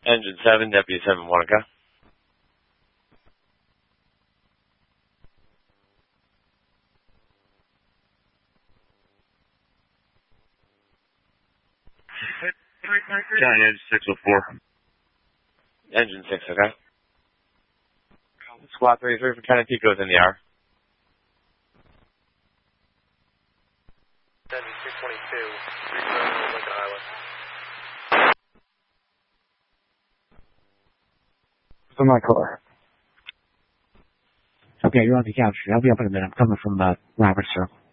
Engine 7, Deputy 7 Monica. County Engine 604. Engine 6, okay. Squad 33 for County Pico's in the hour. Engine 622, Lincoln Highway. From my car. Okay, you're on the couch. I'll be up in a minute. I'm coming from Robert Circle.